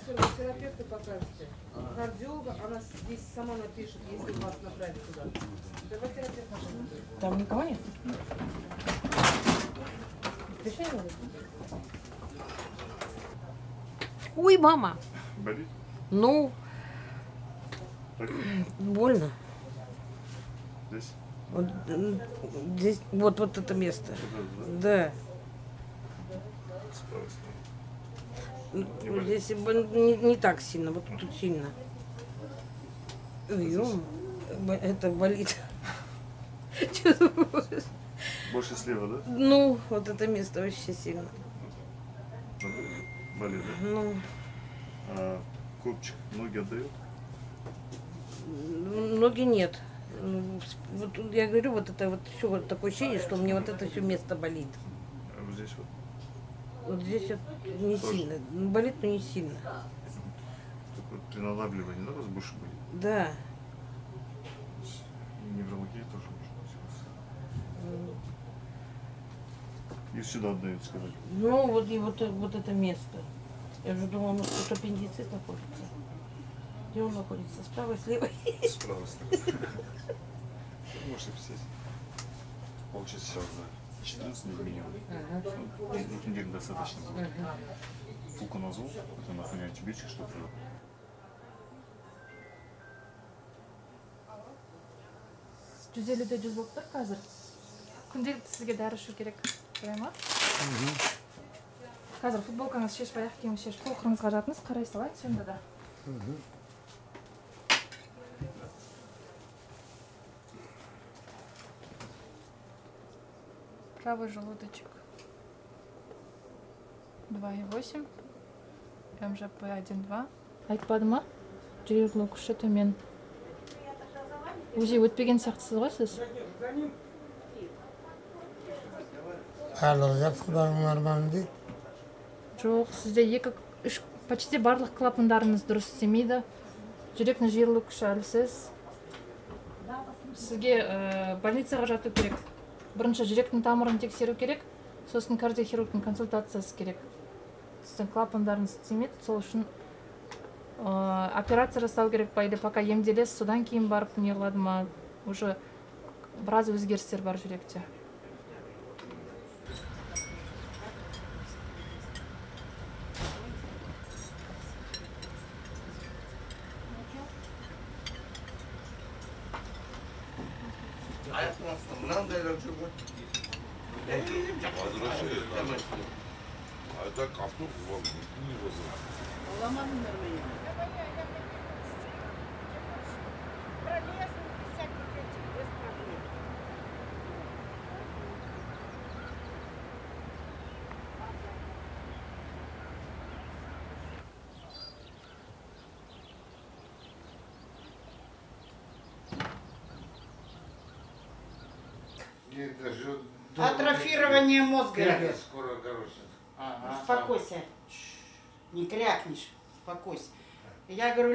терапевта покажете. Кардиолога, она здесь сама напишет, если вас направить туда. Давай терапевт наш. Там никого нет? Пришли? Ой, мама. Болит? Ну, Так? больно. Здесь? Вот здесь, вот это место. Да. Справа, справа. Здесь не так сильно, вот тут сильно. Ой, это болит. Больше слева, да? Ну, вот это место вообще сильно. Болит, да? Ну, А копчик ноги отдает? ноги нет. Вот я говорю, вот это вот все вот такое ощущение, что мне вот это все место болит. А вот здесь вот? Вот здесь вот не тоже сильно. Болит, но не сильно. Так вот при надавливании, да, у вас больше болит? Да. И неврология тоже может быть. И сюда отдает, сказать. Ну, вот и вот это место. Я уже думала, может, тут аппендицит находится. Где он находится? Справа, слева? Справа, слева. Можете писать. Получится сейчас за 14 дней минимум. Ну, 2 недель достаточно будет. Флуконазол, это на фоне антибиотика, что-то. Жүз елуде 100 болып тұр қазір. Күнделікті сізге дәрі ішу керек. Солай ма? Қазір футболкаңыз шешіп, аяқ киіміңізді шешіп, толқырыңызға жатыңыз, қарай салайын сонда да. Правый желудочек 2,8, МЖП 1,2. Айтпады ма? Жүрегінің күші төмен. УЗИ өтпеген сияқтысыз ғой сіз? Барлығы жақсы, барлығы нормально дейді. Жоқ, сізде 2-3 почти барлық клапандарыңыз дұрыс істемейді. Жүректің жиырылу күші әлсіз. Сізге больницаға жату керек. Бірінші жүректің тамырын тексеру керек, сосын кардиохирургтың консультациясы керек. Сіздің клапандарыңыз істемейді, сол үшін операция жасау керек па, или пока емделесіз, содан кейін барып не қылады ма, уже біраз өзгерістер бар жүректе. Это кафтур не Атрофирование мозга. Скоро, короче. Успокойся. Не крякнешь. Успокойся. Я говорю,